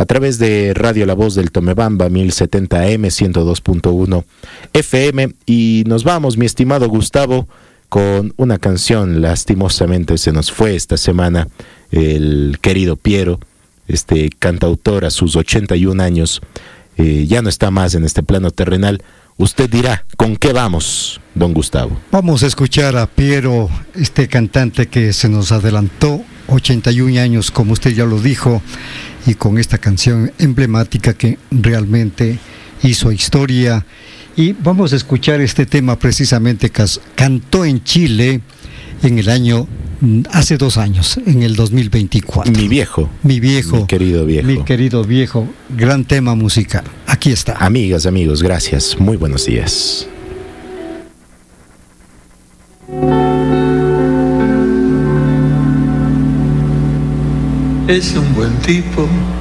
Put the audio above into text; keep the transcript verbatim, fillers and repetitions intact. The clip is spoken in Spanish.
a través de Radio La Voz del Tomebamba, mil setenta A M, ciento dos punto uno F M. Y nos vamos, mi estimado Gustavo, con una canción. Lastimosamente se nos fue esta semana el querido Piero, este cantautor a sus ochenta y un años, eh, ya no está más en este plano terrenal. Usted dirá, ¿con qué vamos, don Gustavo? Vamos a escuchar a Piero, este cantante que se nos adelantó, ochenta y un años, como usted ya lo dijo, y con esta canción emblemática que realmente hizo historia. Y vamos a escuchar este tema precisamente que cantó en Chile en el año, hace dos años, en el dos mil veinticuatro. Mi viejo. Mi viejo. Mi querido viejo. Mi querido viejo. Gran tema musical. Aquí está. Amigas, amigos, gracias. Muy buenos días. Es un buen tipo,